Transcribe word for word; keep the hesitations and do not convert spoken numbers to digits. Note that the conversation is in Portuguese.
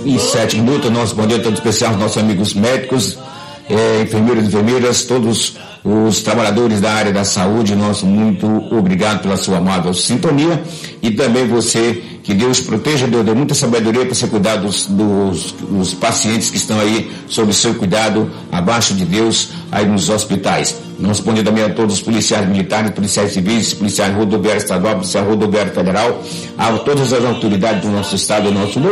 e sete minutos. Nosso bom dia todo especial aos nossos amigos médicos, eh, enfermeiros e enfermeiras, todos os trabalhadores da área da saúde. Nosso muito obrigado pela sua amável sintonia, e também você, que Deus proteja, Deus dê muita sabedoria para você cuidar dos, dos, dos pacientes que estão aí sob seu cuidado, abaixo de Deus, aí nos hospitais. Nosso bom dia também a todos os policiais militares, policiais civis, policiais rodoviários estadual, policiais rodoviário federal, a todas as autoridades do nosso estado e do nosso